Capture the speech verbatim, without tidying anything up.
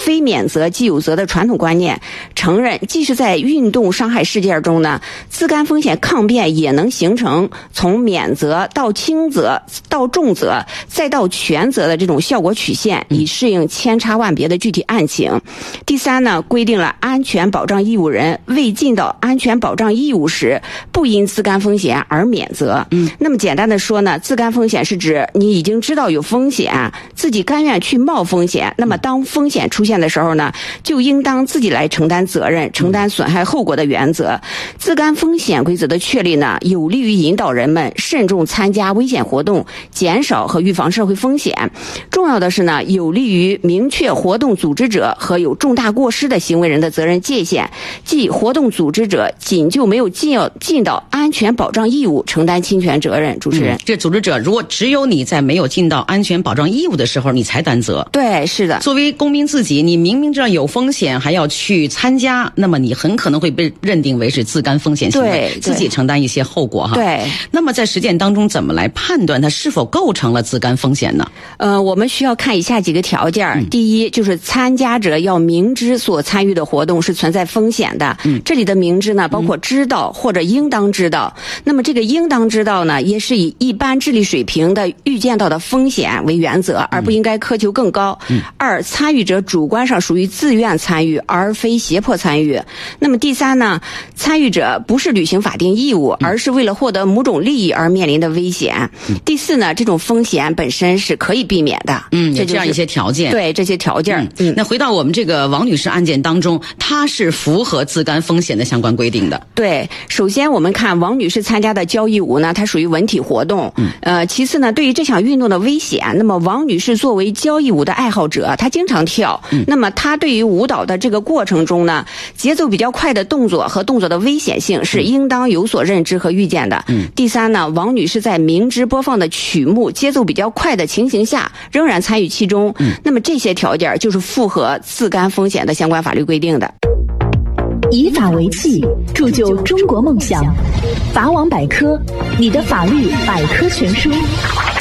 非免责即有责的传统观念，承认即使在运动伤害事件中呢，自甘风险抗辩也能形成从免责到轻责到重责再到全责的这种效果曲线，以适应千差万别的具体案情。第三呢，规定了安全保障义务人未尽到安全保障义务时，不因自甘风险而免责。嗯，那么简单的说呢，自甘风险是指你已经知道有风险，自己甘愿去冒风险，那么当风险出现的时候呢，就应当自己来承担责任，承担损害后果的原则。自甘风险规则的确立呢，有利于引导人们慎重参加危险活动，减少和预防社会风险。重要的是呢，有利于明确活动组织者和有重大过失的行为人的责任界限，即活动组织者仅就没有尽要尽到安全保障义务承担侵权责任。主持人、嗯、 这组织者如果只有你在没有尽到安全保障义务的时候你才担责。 对，是的。 作为公民自己，你明明知道有风险还要去参加，那么你很可能会被认定为是自甘风险行为，自己承担一些后果哈。 对。 那么在实践当中怎么来判断它是否构成了自甘风险呢？ 呃，我们需要看以下几个条件。嗯、第一，就是参加者要明知所参与的活动是存在风险的。嗯，这里的明知呢，包括知道或者应当知道。嗯、那么这个应当知道呢，也是以一般智力水平的预见到的风险为原则，而不应该苛求更高。嗯、二，参与者主观上属于自愿参与，而非胁迫参与。那么第三呢，参与者不是履行法定义务，而是为了获得某种利益而面临的危险。嗯、第四呢，这种风险本身是可以避免的。 嗯，有这样一些条件。 对，这些条件。 嗯，嗯那回到我们这个王女士案件当中，她是符合自甘风险的相关规定的。 对，首先我们看王女士参加的交谊舞呢，它属于文体活动。嗯，呃，其次呢，对于这项运动的危险，那么王女士作为交谊舞的爱好者，她经常跳。嗯，那么她对于舞蹈的这个过程中呢，节奏比较快的动作和动作的危险性是应当有所认知和预见的。嗯，第三呢，王女士在明知播放的曲目节奏比较快的情形下，仍然参与其中。嗯，那么这些条件就是符合自甘风险的相关法律规定的。 以法为器，铸就中国梦想。法网百科，你的法律百科全书。